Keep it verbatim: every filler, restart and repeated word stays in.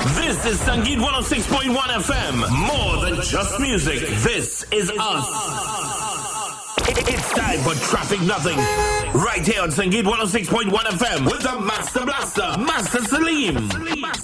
This is Sangeet one oh six point one F M. More than just music. This is us. It's time for Traffic Nothing. Right here on Sangeet one oh six point one F M with the Master Blaster, Master Salim.